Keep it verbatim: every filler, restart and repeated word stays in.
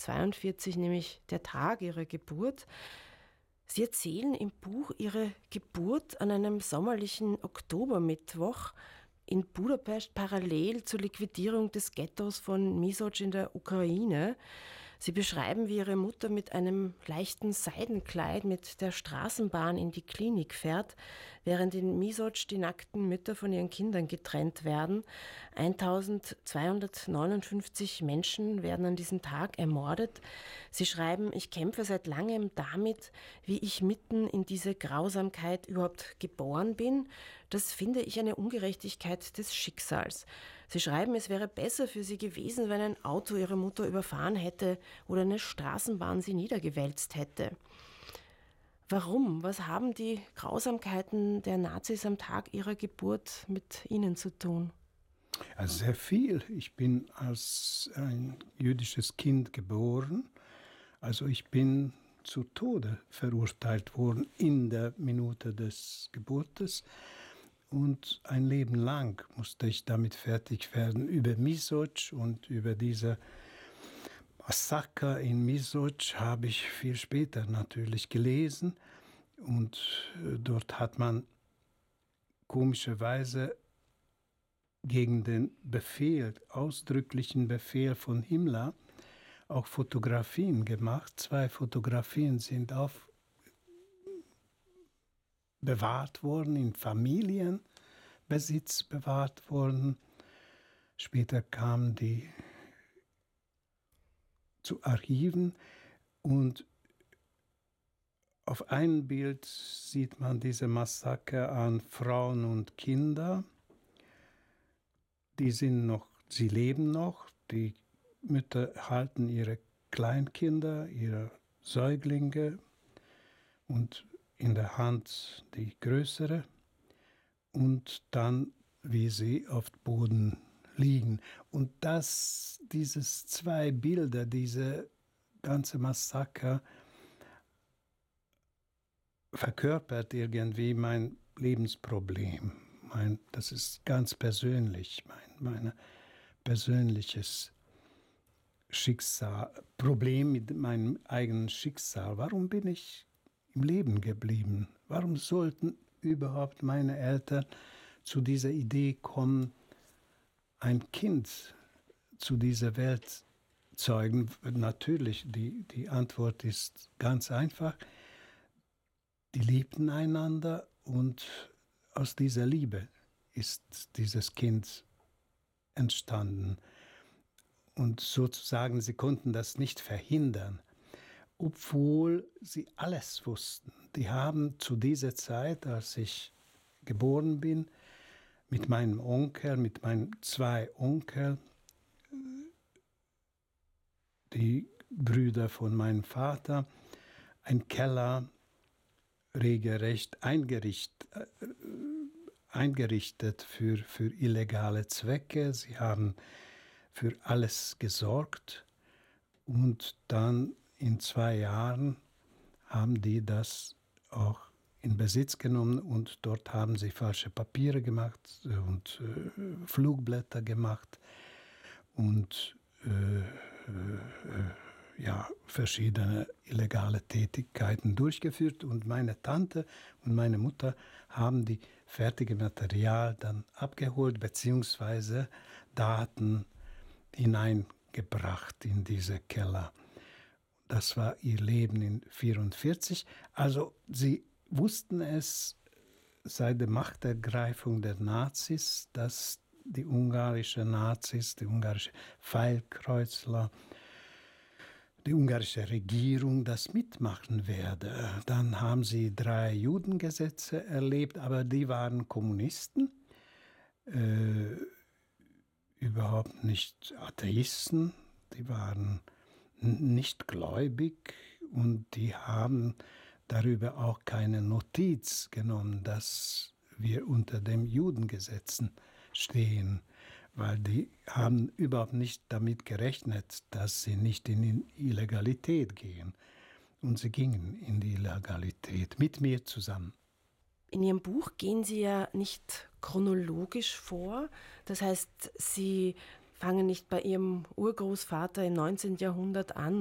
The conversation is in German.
neunzehnhundertzweiundvierzig, nämlich der Tag ihrer Geburt. Sie erzählen im Buch ihre Geburt an einem sommerlichen Oktobermittwoch in Budapest parallel zur Liquidierung des Ghettos von Misocz in der Ukraine. Sie beschreiben, wie ihre Mutter mit einem leichten Seidenkleid mit der Straßenbahn in die Klinik fährt, während in Misocz die nackten Mütter von ihren Kindern getrennt werden. eintausendzweihundertneunundfünfzig Menschen werden an diesem Tag ermordet. Sie schreiben, ich kämpfe seit langem damit, wie ich mitten in diese Grausamkeit überhaupt geboren bin. Das finde ich eine Ungerechtigkeit des Schicksals. Sie schreiben, es wäre besser für sie gewesen, wenn ein Auto ihre Mutter überfahren hätte oder eine Straßenbahn sie niedergewälzt hätte. Warum? Was haben die Grausamkeiten der Nazis am Tag ihrer Geburt mit Ihnen zu tun? Also sehr viel. Ich bin als ein jüdisches Kind geboren. Also ich bin zu Tode verurteilt worden in der Minute des Geburtes. Und ein Leben lang musste ich damit fertig werden, über Misocz und über diese Massaker in Misocz habe ich viel später natürlich gelesen. Und dort hat man komischerweise gegen den Befehl, ausdrücklichen Befehl von Himmler, auch Fotografien gemacht. Zwei Fotografien sind auf bewahrt worden, in Familienbesitz bewahrt worden. Später kamen die zu Archiven und auf einem Bild sieht man diese Massaker an Frauen und Kinder. Die sind noch, sie leben noch, die Mütter halten ihre Kleinkinder, ihre Säuglinge und in der Hand die größere und dann, wie sie auf dem Boden liegen. Und das, dieses zwei Bilder, diese ganze Massaker verkörpert irgendwie mein Lebensproblem. Mein, das ist ganz persönlich, mein meine persönliches Schicksal, Problem mit meinem eigenen Schicksal. Warum bin ich im Leben geblieben? Warum sollten überhaupt meine Eltern zu dieser Idee kommen, ein Kind zu dieser Welt zeugen? Natürlich, die, die Antwort ist ganz einfach. Die liebten einander und aus dieser Liebe ist dieses Kind entstanden. Und sozusagen, sie konnten das nicht verhindern, obwohl sie alles wussten. Die haben zu dieser Zeit, als ich geboren bin, mit meinem Onkel, mit meinen zwei Onkeln, die Brüder von meinem Vater, ein Keller regelrecht eingerichtet, eingerichtet für, für illegale Zwecke. Sie haben für alles gesorgt und dann in zwei Jahren haben die das auch in Besitz genommen und dort haben sie falsche Papiere gemacht und äh, Flugblätter gemacht und äh, äh, ja, verschiedene illegale Tätigkeiten durchgeführt. Und meine Tante und meine Mutter haben die fertige Material dann abgeholt beziehungsweise Daten hineingebracht in diese Keller. Das war ihr Leben in neunzehnhundertvierundvierzig. Also sie wussten es seit der Machtergreifung der Nazis, dass die ungarische Nazis, die ungarische Feldkreuzler, die ungarische Regierung das mitmachen werde. Dann haben sie drei Judengesetze erlebt, aber die waren Kommunisten, äh, überhaupt nicht Atheisten, die waren nicht gläubig und die haben darüber auch keine Notiz genommen, dass wir unter den Judengesetzen stehen, weil die haben überhaupt nicht damit gerechnet, dass sie nicht in Illegalität gehen. Und sie gingen in die Illegalität mit mir zusammen. In Ihrem Buch gehen Sie ja nicht chronologisch vor. Das heißt, Sie fangen nicht bei Ihrem Urgroßvater im neunzehnten Jahrhundert an